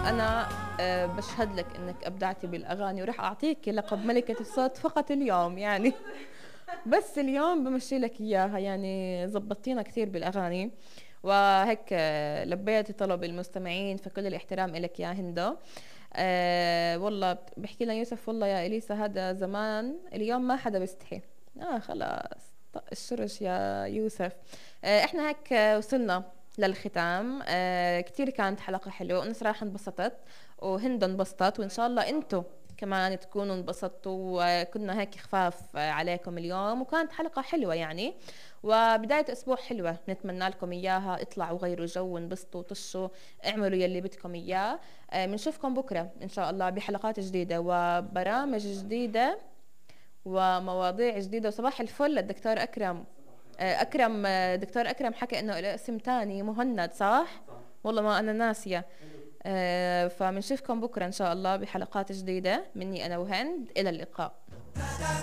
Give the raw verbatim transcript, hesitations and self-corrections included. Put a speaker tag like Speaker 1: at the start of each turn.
Speaker 1: أنا آه، بشهد لك إنك أبدعتي بالأغاني، وراح أعطيك لقب ملكة الصوت فقط اليوم يعني. بس اليوم بمشي لك إياها، يعني زبطتينا كثير بالأغاني. وهيك آه، لبيتي طلب المستمعين، فكل الاحترام إلك يا هندو. أه والله بحكي لنا يوسف، والله يا إليسا هذا زمان، اليوم ما حدا بيستحي. آه خلاص، طق الشرش يا يوسف. أه احنا هيك آه، وصلنا للختام. أه كتير كانت حلقة حلوة، وأنا صراحة انبسطت، وهند انبسطت، وإن شاء الله أنتوا كمان تكونوا انبسطتوا. وكنا هيك خفاف آه، عليكم اليوم، وكانت حلقة حلوة يعني. وبداية أسبوع حلوة نتمنى لكم إياها. اطلعوا غيروا جو، انبسطوا، طشوا، اعملوا يلي بدكم إياه. بنشوفكم بكرة إن شاء الله بحلقات جديدة وبرامج جديدة ومواضيع جديدة. وصباح الفل للدكتور أكرم. آه، أكرم آه، دكتور أكرم حكى إنه له اسم تاني، مهند، صح؟ والله ما أنا ناسية. آه، فبنشوفكم بكرة إن شاء الله بحلقات جديدة مني أنا وهند. إلى اللقاء.